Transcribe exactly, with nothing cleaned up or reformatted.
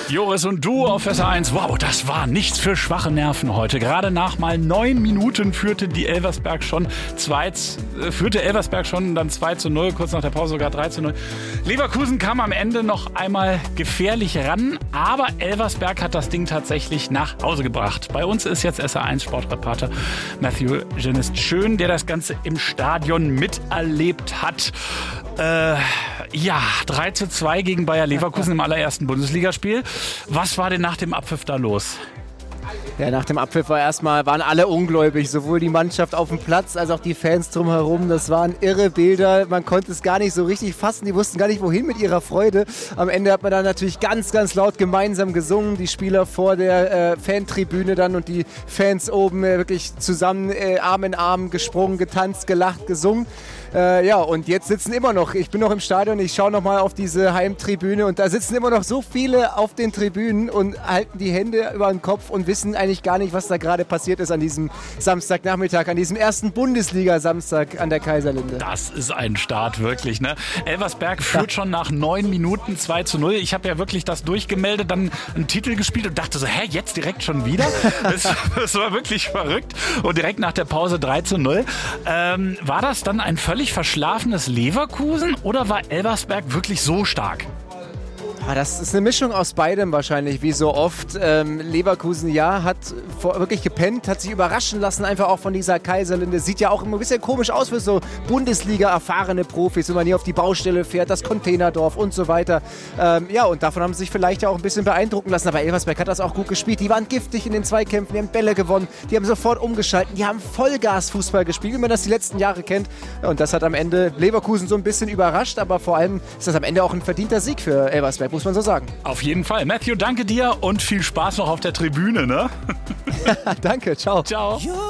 Joris und du auf S R eins. Wow, das war nichts für schwache Nerven heute. Gerade nach mal neun Minuten führte die Elversberg schon zwei, äh, führte Elversberg schon dann zwei zu null, kurz nach der Pause sogar drei zu null. Leverkusen kam am Ende noch einmal gefährlich ran, aber Elversberg hat das Ding tatsächlich nach Hause gebracht. Bei uns ist jetzt S R eins Sportreporter Matthew Genest Schön, der das Ganze im Stadion miterlebt hat. Äh, ja, drei zu zwei gegen Bayer Leverkusen im allerersten Bundesligaspiel. Was war denn nach dem Abpfiff da los? Ja, nach dem Abpfiff war erstmal, waren alle ungläubig, sowohl die Mannschaft auf dem Platz als auch die Fans drumherum. Das waren irre Bilder, man konnte es gar nicht so richtig fassen, die wussten gar nicht wohin mit ihrer Freude. Am Ende hat man dann natürlich ganz, ganz laut gemeinsam gesungen, die Spieler vor der äh, Fantribüne dann und die Fans oben äh, wirklich zusammen äh, Arm in Arm gesprungen, getanzt, gelacht, gesungen. Äh, ja, und jetzt sitzen immer noch, ich bin noch im Stadion, ich schaue nochmal auf diese Heimtribüne und da sitzen immer noch so viele auf den Tribünen und halten die Hände über den Kopf und wissen eigentlich gar nicht, was da gerade passiert ist an diesem Samstagnachmittag, an diesem ersten Bundesliga-Samstag an der Kaiserlinde. Das ist ein Start, wirklich, ne? Elversberg führt schon nach neun Minuten zwei zu null. Ich habe ja wirklich das durchgemeldet, dann einen Titel gespielt und dachte so, hä, jetzt direkt schon wieder? Das, das war wirklich verrückt. Und direkt nach der Pause drei zu null. Ähm, war das dann ein völlig verschlafenes Leverkusen oder war Elversberg wirklich so stark? Das ist eine Mischung aus beidem wahrscheinlich, wie so oft. Ähm, Leverkusen, ja, hat vor, wirklich gepennt, hat sich überraschen lassen, einfach auch von dieser Kaiserlinde. Sieht ja auch immer ein bisschen komisch aus für so Bundesliga-erfahrene Profis, wenn man hier auf die Baustelle fährt, das Containerdorf und so weiter. Ähm, ja, und davon haben sie sich vielleicht ja auch ein bisschen beeindrucken lassen. Aber Elversberg hat das auch gut gespielt. Die waren giftig in den Zweikämpfen, die haben Bälle gewonnen, die haben sofort umgeschalten, die haben Vollgas-Fußball gespielt, wie man das die letzten Jahre kennt. Und das hat am Ende Leverkusen so ein bisschen überrascht, aber vor allem ist das am Ende auch ein verdienter Sieg für Elversberg, muss man so sagen. Auf jeden Fall. Matthew, danke dir und viel Spaß noch auf der Tribüne, ne? Danke, ciao. Ciao.